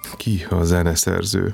Ki a zeneszerző?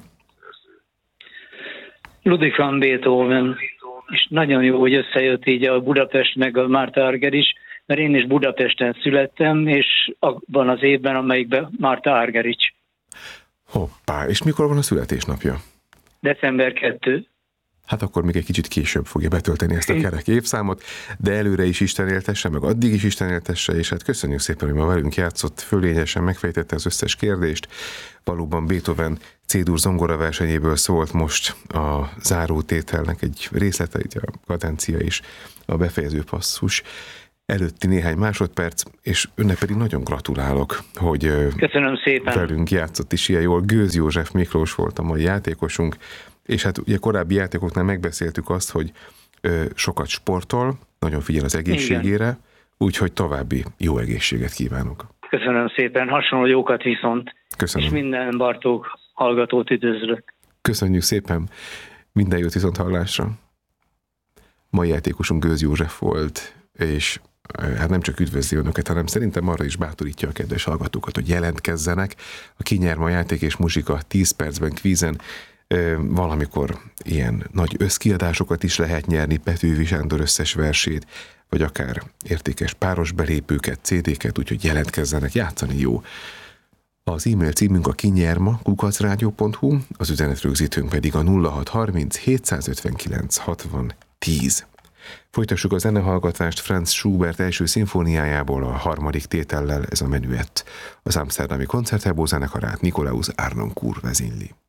Ludwig van Beethoven, és nagyon jó, hogy összejött így a Budapest meg a Márta Arger is, mert én is Budapesten születtem, és abban az évben, amelyikben Márta Arger is. Hoppá, és mikor van a születésnapja? December 2. Hát akkor még egy kicsit később fogja betölteni ezt a kerek évszámot, de előre is Isten éltesse, meg addig is Isten éltesse, és hát köszönjük szépen, hogy ma velünk játszott, fölényesen megfejtette az összes kérdést. Valóban Beethoven C-dur zongora versenyéből szólt most a zárótételnek egy részlete, így a kadencia és a befejező passzus előtti néhány másodperc, és önnek pedig nagyon gratulálok, hogy köszönöm szépen. Velünk játszott is ilyen jól. Gőz József Miklós volt a mai játékosunk, és hát ugye korábbi játékoknál megbeszéltük azt, hogy sokat sportol, nagyon figyel az egészségére, úgyhogy további jó egészséget kívánok. Köszönöm szépen, hasonló jókat viszont. Köszönöm. És minden Bartók hallgatót üdvözlök. Köszönjük szépen, minden jót viszont hallásra. Mai játékosunk Gőz József volt, és hát nem csak üdvözli önöket, hanem szerintem arra is bátorítja a kedves hallgatókat, hogy jelentkezzenek. A Ki nyer ma játék és muzsika 10 percben kvízen valamikor ilyen nagy összkiadásokat is lehet nyerni, Petőfi Sándor összes versét, vagy akár értékes páros belépőket, CD-ket, úgyhogy jelentkezzenek, játszani jó. Az e-mail címünk a kinyerma@rádió.hu, az üzenetrögzítőnk pedig a 0630 759 60 10. Folytassuk a zenehallgatást Franz Schubert első szimfóniájából, a harmadik tétellel, ez a menüett. Az amsterdami koncerthából zenekarát Nikolaus Arnoncourt vezényli.